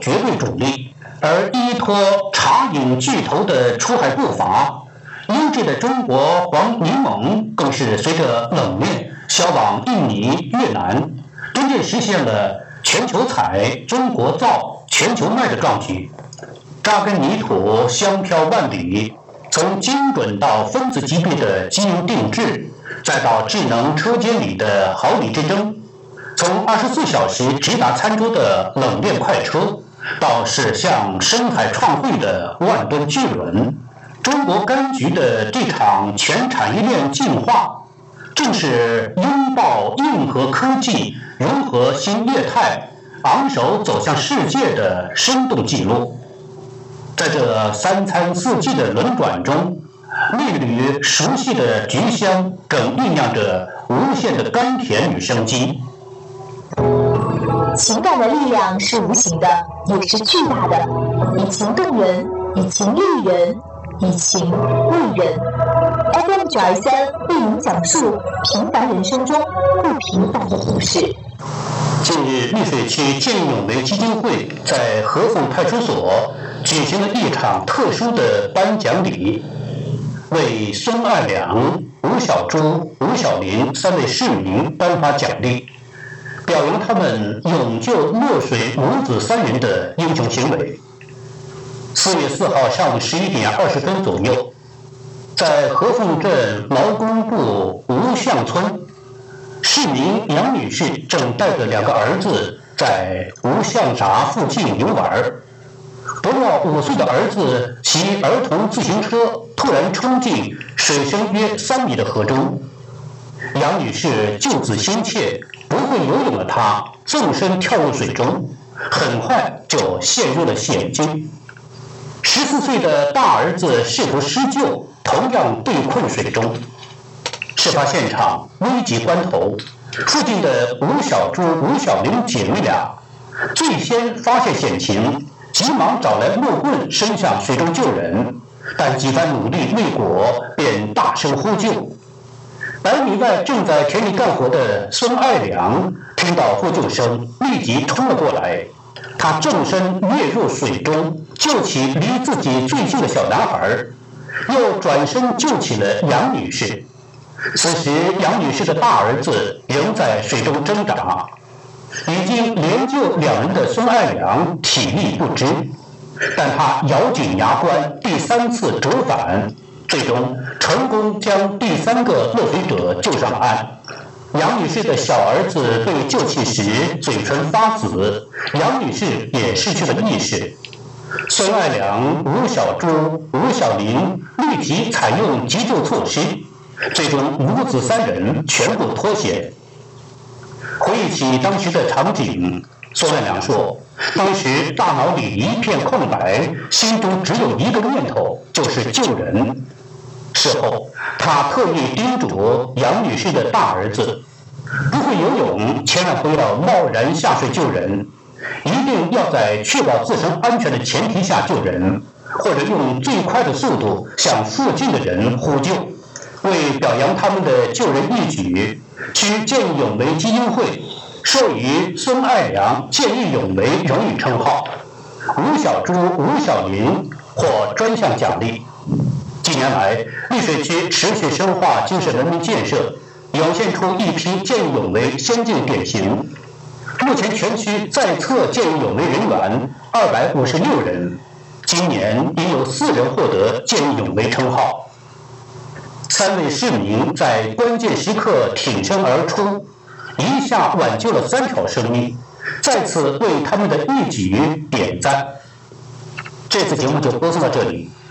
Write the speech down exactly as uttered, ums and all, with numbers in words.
绝对主力，而依托茶饮巨头的出海步伐，优质的中国黄柠檬更是随着冷链销往印尼、越南，真正实现了全球采、中国造、全球卖的壮举。扎根泥土，香飘万里，从精准到分子级别的基因定制，再到智能车间里的毫厘之争，从二十四小时直达餐桌的冷链快车，到驶向深海创汇的万吨巨轮，中国柑橘的这场全产业链进化，正是拥抱硬核科技、融合新业态、昂首走向世界的生动记录。在这三餐四季的轮转中，那缕熟悉的菊香更酝酿着无限的甘甜与生机。 情感的力量是无形的，也是巨大的，以情动人，以情育人，以情为人。F M 九二三为您讲述平凡人生中不平凡的故事。 近日，溧水区见义勇为基金会在合凤派出所举行了一场特殊的颁奖礼，为孙爱良、吴小珠、吴小林三位市民颁发奖励，表扬他们勇救落水母子三人的英雄行为。四月四号上午十一点二十分左右，在合凤镇劳工部吴巷村，市民杨女士正带着两个儿子在吴巷闸附近游玩，不料五岁的儿子骑儿童自行车突然冲进水深约三米的河中，杨女士救子心切，不会游泳的她纵身跳入水中，很快就陷入了险境。十四岁的大儿子试图施救，同样被困水中。事发现场危急关头，附近的吴小珠、吴小玲姐妹俩最先发现险情，急忙找来木棍伸向水中救人，但几番努力未果，便大声呼救。百米外正在田里干活的孙爱良听到呼救声，立即冲了过来。他纵身跃入水中，救起离自己最近的小男孩，又转身救起了杨女士。此时杨女士的大儿子仍在水中挣扎，已经连救两人的孙爱良体力不支，但他咬紧牙关，第三次折返，最终成功将第三个落水者救上岸。杨女士的小儿子被救起时嘴唇发紫，杨女士也失去了意识。孙爱良、吴小珠、吴小林立即采用急救措施，最终母子三人全部脱险。回忆起当时的场景，孙爱良说，当时大脑里一片空白，心中只有一个念头，就是救人。事后他特意叮嘱杨女士的大儿子，不会游泳千万不要贸然下水救人，一定要在确保自身安全的前提下救人，或者用最快的速度向附近的人呼救。为表扬他们的救人义举，区见义勇为基金会授予孙爱良见义勇为荣誉称号，吴小珠、吴小林获专项奖励。近年来，溧水区持续深化精神文明建设，涌现出一批见义勇为先进典型。目前全区在册见义勇为人员二百五十六人，今年已有四人获得见义勇为称号。三位市民在关键时刻挺身而出，一下挽救了三条生命，再次为他们的义举点赞。这次节目就播送到这里。